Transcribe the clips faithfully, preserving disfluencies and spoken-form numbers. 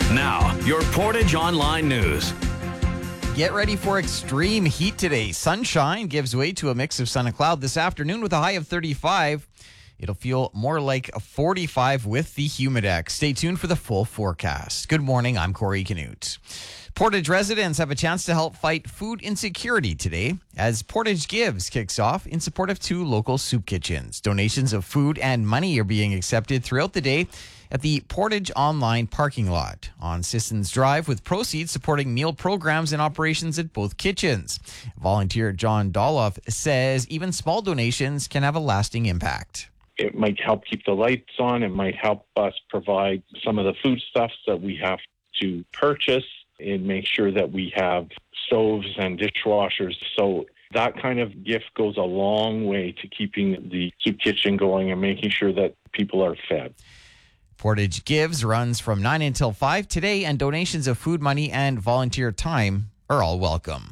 Now, your Portage Online News. Get ready for extreme heat today. Sunshine gives way to a mix of sun and cloud this afternoon with a high of thirty-five. It'll feel more like a forty-five with the Humidex. Stay tuned for the full forecast. Good morning, I'm Corey Canute. Portage residents have a chance to help fight food insecurity today as Portage Gives kicks off in support of two local soup kitchens. Donations of food and money are being accepted throughout the day at the Portage Online parking lot on Sissons Drive, with proceeds supporting meal programs and operations at both kitchens. Volunteer John Doloff says even small donations can have a lasting impact. It might help keep the lights on. It might help us provide some of the foodstuffs that we have to purchase and make sure that we have stoves and dishwashers. So that kind of gift goes a long way to keeping the soup kitchen going and making sure that people are fed. Portage Gives runs from nine until five today, and donations of food money and volunteer time are all welcome.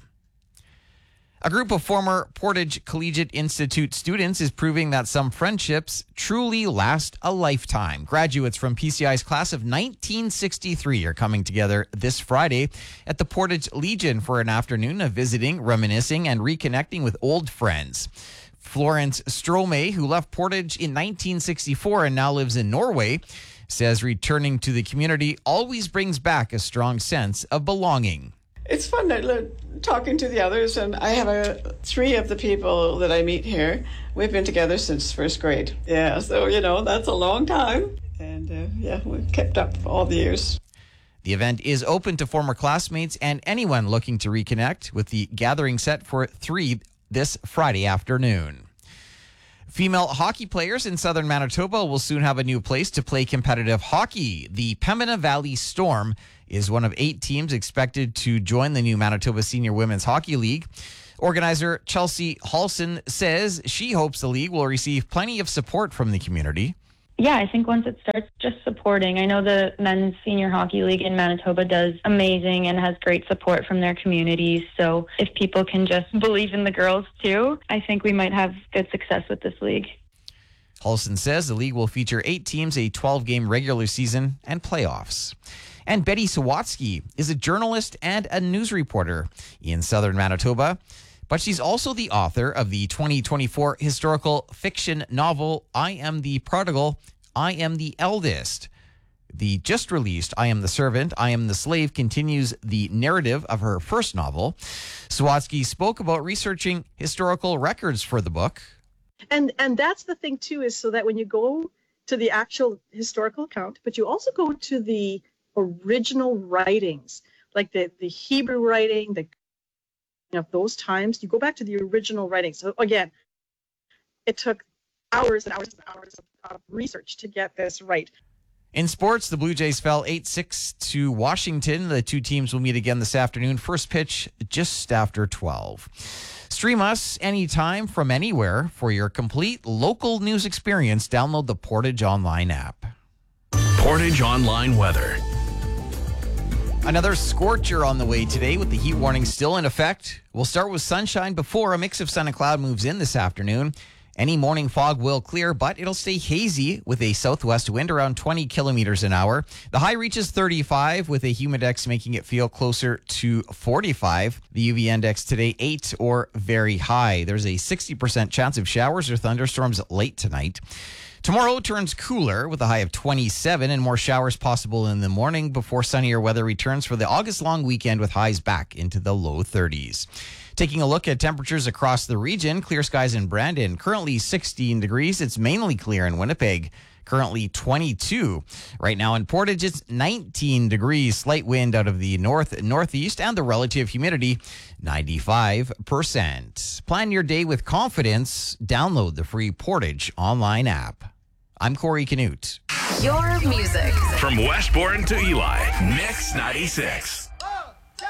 A group of former Portage Collegiate Institute students is proving that some friendships truly last a lifetime. Graduates from P C I's class of nineteen sixty-three are coming together this Friday at the Portage Legion for an afternoon of visiting, reminiscing, and reconnecting with old friends. Florence Strome, who left Portage in nineteen sixty-four and now lives in Norway, says returning to the community always brings back a strong sense of belonging. It's fun talking to the others, and I have a, three of the people that I meet here. We've been together since first grade. Yeah, so, you know, that's a long time. And, uh, yeah, we've kept up all the years. The event is open to former classmates and anyone looking to reconnect, with the gathering set for three this Friday afternoon. Female hockey players in southern Manitoba will soon have a new place to play competitive hockey. The Pembina Valley Storm is one of eight teams expected to join the new Manitoba Senior Women's Hockey League. Organizer Chelsea Halson says she hopes the league will receive plenty of support from the community. Yeah, I think once it starts just supporting, I know the Men's Senior Hockey League in Manitoba does amazing and has great support from their communities. So if people can just believe in the girls too, I think we might have good success with this league. Halson says the league will feature eight teams, a twelve-game regular season, and playoffs. And Betty Sawatsky is a journalist and a news reporter in southern Manitoba, but she's also the author of the twenty twenty-four historical fiction novel, I Am the Prodigal, I Am the Eldest. The just released I Am the Servant, I Am the Slave continues the narrative of her first novel. Sawatsky spoke about researching historical records for the book. And and that's the thing, too, is so that when you go to the actual historical account, but you also go to the original writings, like the, the Hebrew writing, the of those times, you go back to the original writings. So again, it took hours and hours and hours of, of research to get this right. In sports, the Blue Jays fell eight six to Washington. The two teams will meet again this afternoon. First pitch just after twelve. Stream us anytime from anywhere for your complete local news experience. Download the Portage Online app. Portage Online weather. Another scorcher on the way today with the heat warning still in effect. We'll start with sunshine before a mix of sun and cloud moves in this afternoon. Any morning fog will clear, but it'll stay hazy with a southwest wind around twenty kilometers an hour. The high reaches thirty-five with a humidex making it feel closer to forty-five. The U V index today, eight or very high. There's a sixty percent chance of showers or thunderstorms late tonight. Tomorrow turns cooler with a high of twenty-seven and more showers possible in the morning before sunnier weather returns for the August long weekend with highs back into the low thirties. Taking a look at temperatures across the region, clear skies in Brandon, currently sixteen degrees. It's mainly clear in Winnipeg, currently twenty-two. Right now in Portage, it's nineteen degrees, slight wind out of the north and northeast, and the relative humidity, ninety-five percent. Plan your day with confidence. Download the free Portage Online app. I'm Corey Canute. Your music. From Westbourne to Eli, Mix ninety-six.